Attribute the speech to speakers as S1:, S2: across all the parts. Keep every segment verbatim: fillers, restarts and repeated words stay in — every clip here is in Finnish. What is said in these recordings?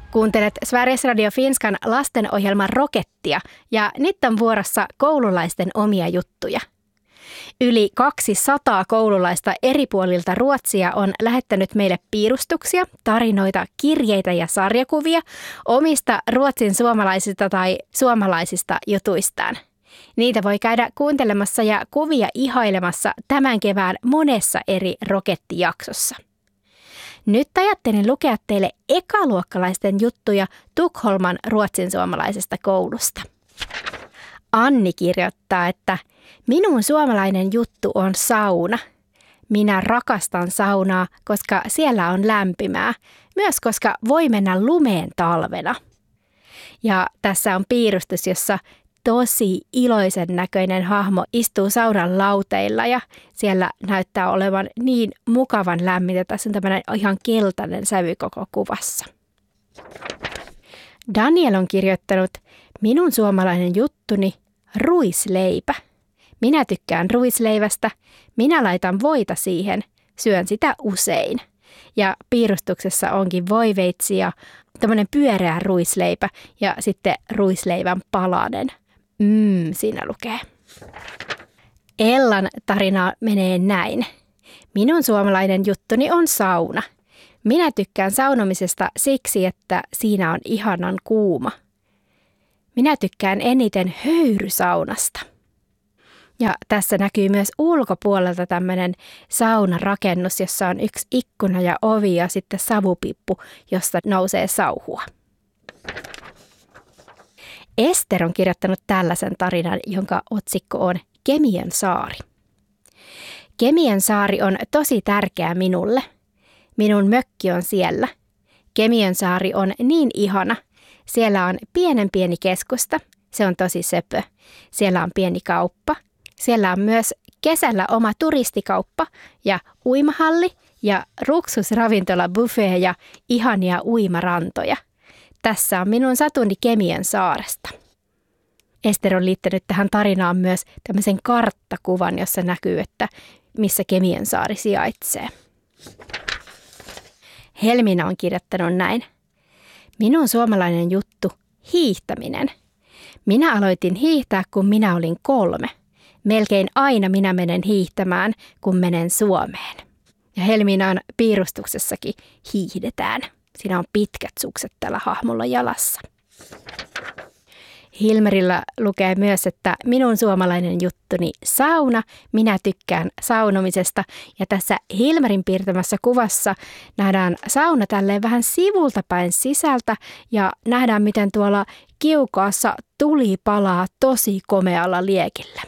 S1: Kuuntelet Sveriges Radio Finskan lastenohjelman Rokettia ja nyt on vuorossa koululaisten omia juttuja. Yli kaksisataa koululaista eri puolilta Ruotsia on lähettänyt meille piirustuksia, tarinoita, kirjeitä ja sarjakuvia omista ruotsin suomalaisista tai suomalaisista jutuistaan. Niitä voi käydä kuuntelemassa ja kuvia ihailemassa tämän kevään monessa eri Rokettijaksossa. Nyt ajattelin lukea teille ekaluokkalaisten juttuja Tukholman ruotsinsuomalaisesta koulusta. Anni kirjoittaa, että minun suomalainen juttu on sauna. Minä rakastan saunaa, koska siellä on lämpimää, myös koska voi mennä lumeen talvena. Ja tässä on piirustus, jossa tosi iloisen näköinen hahmo istuu saunan lauteilla ja siellä näyttää olevan niin mukavan lämmintä. Tässä on tämmöinen ihan keltainen sävy koko kuvassa. Daniel on kirjoittanut, minun suomalainen juttuni, ruisleipä. Minä tykkään ruisleivästä, minä laitan voita siihen, syön sitä usein. Ja piirustuksessa onkin voiveitsi ja tämmöinen pyöreä ruisleipä ja sitten ruisleivän palanen. Mmm, siinä lukee. Ellan tarina menee näin. Minun suomalainen juttuni on sauna. Minä tykkään saunomisesta siksi, että siinä on ihanan kuuma. Minä tykkään eniten höyrysaunasta. Ja tässä näkyy myös ulkopuolelta tämmöinen saunarakennus, jossa on yksi ikkuna ja ovi ja sitten savupippu, josta nousee sauhua. Ester on kirjoittanut tällaisen tarinan, jonka otsikko on Kemien saari. Kemien saari on tosi tärkeä minulle. Minun mökki on siellä. Kemien saari on niin ihana. Siellä on pienen pieni keskusta. Se on tosi söpö. Siellä on pieni kauppa. Siellä on myös kesällä oma turistikauppa ja uimahalli ja luksusravintola buffet ja ihania uimarantoja. Tässä on minun satuni Kemien saaresta. Ester on liittänyt tähän tarinaan myös tämmöisen karttakuvan, jossa näkyy, että missä Kemien saari sijaitsee. Helmina on kirjoittanut näin. Minun suomalainen juttu, hiihtäminen. Minä aloitin hiihtää, kun minä olin kolme. Melkein aina minä menen hiihtämään, kun menen Suomeen. Ja Helminan piirustuksessakin hiihdetään. Siinä on pitkät sukset tällä hahmolla jalassa. Hilmerillä lukee myös, että minun suomalainen juttuni sauna, minä tykkään saunomisesta. Ja tässä Hilmerin piirtämässä kuvassa nähdään sauna tälleen vähän sivulta päin sisältä ja nähdään, miten tuolla kiukaassa tuli palaa tosi komealla liekillä.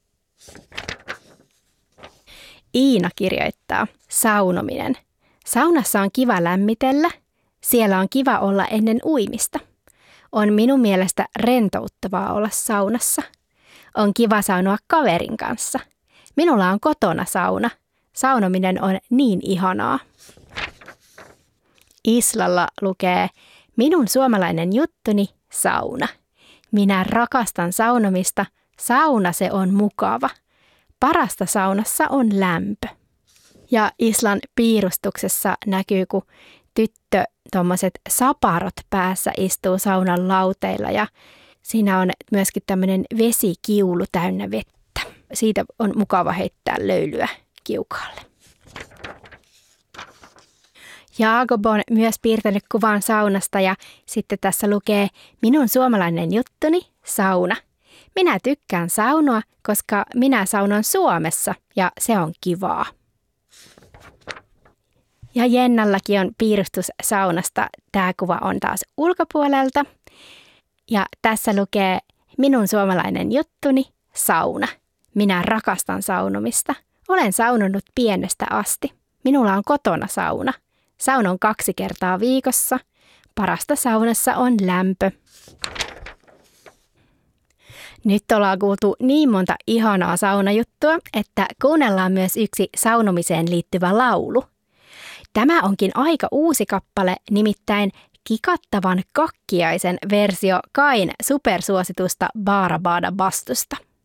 S1: Iina kirjoittaa, saunominen. Saunassa on kiva lämmitellä. Siellä on kiva olla ennen uimista. On minun mielestä rentouttavaa olla saunassa. On kiva saunoa kaverin kanssa. Minulla on kotona sauna. Saunominen on niin ihanaa. Islalla lukee, minun suomalainen juttuni, sauna. Minä rakastan saunomista. Sauna se on mukava. Parasta saunassa on lämpö. Ja Islan piirustuksessa näkyy, kun tyttö tuommoiset saparot päässä istuu saunan lauteilla ja siinä on myöskin tämmöinen vesikiulu täynnä vettä. Siitä on mukava heittää löylyä kiukaalle. Jaakob on myös piirtänyt kuvan saunasta ja sitten tässä lukee minun suomalainen juttuni, sauna. Minä tykkään saunoa, koska minä saunon Suomessa ja se on kivaa. Ja Jennallakin on piirustus saunasta. Tämä kuva on taas ulkopuolelta. Ja tässä lukee minun suomalainen juttuni, sauna. Minä rakastan saunomista. Olen saunonut pienestä asti. Minulla on kotona sauna. Saunon kaksi kertaa viikossa. Parasta saunassa on lämpö. Nyt ollaan kuultu niin monta ihanaa saunajuttua, että kuunnellaan myös yksi saunomiseen liittyvä laulu. Tämä onkin aika uusi kappale, nimittäin Kikattavan kakkiaisen versio Kain supersuositusta Bara Bada Bastusta.